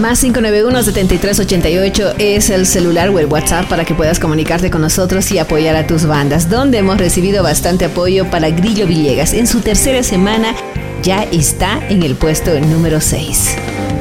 Más 591-7388 es el celular o el WhatsApp para que puedas comunicarte con nosotros y apoyar a tus bandas, donde hemos recibido bastante apoyo para Grillo Villegas. En su tercera semana ya está en el puesto número 6.